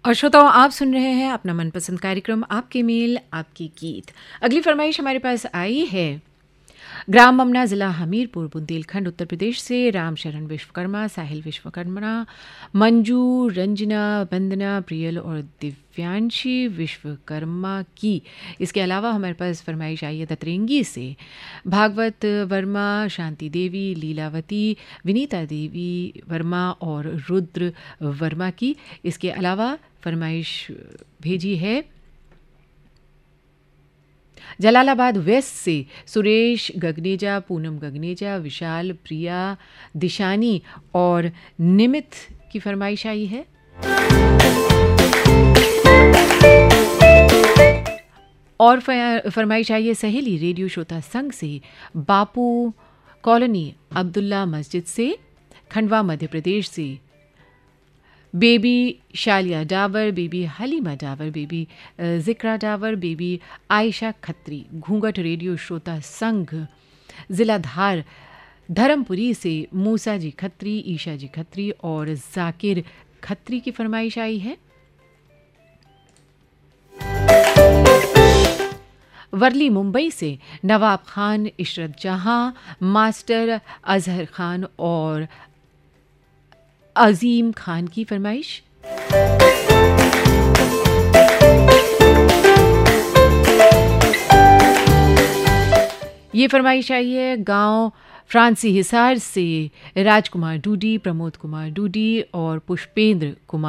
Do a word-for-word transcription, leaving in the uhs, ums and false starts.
और श्रोताओं, आप सुन रहे हैं अपना मनपसंद कार्यक्रम आपके मेल आपकी गीत। अगली फरमाइश हमारे पास आई है ग्राम ममना, जिला हमीरपुर, बुंदेलखंड, उत्तर प्रदेश से रामशरण विश्वकर्मा, साहिल विश्वकर्मा, मंजू, रंजना, वंदना, प्रियल और दिव्यांशी विश्वकर्मा की। इसके अलावा हमारे पास फरमाइश आई है दतरेंगी से भागवत वर्मा, शांति देवी, लीलावती, विनीता देवी वर्मा और रुद्र वर्मा की। इसके अलावा फरमाइश भेजी है जलालाबाद वेस्ट से सुरेश गगनेजा, पूनम गगनेजा, विशाल, प्रिया, दिशानी और निमित की फरमाइश आई है। और फरमाइश आई है सहेली रेडियो श्रोता संघ से बापू कॉलोनी, अब्दुल्ला मस्जिद से, खंडवा, मध्य प्रदेश से baby Shaliya Dawar, baby Halima Dawar, baby जिक्रा डावर, बेबी आयशा खत्री, घूंघट रेडियो श्रोता संघ, जिला धार, धर्मपुरी से मूसा जी खत्री, ईशा जी खत्री और जाकिर खत्री की फरमाइश आई है। वर्ली मुंबई से नवाब खान, इशरत जहां, मास्टर अजहर खान और अजीम खान की फरमाइश। ये फरमाइश आई है गांव फ्रांसी हिसार से राजकुमार डूडी, प्रमोद कुमार डूडी और पुष्पेंद्र कुमार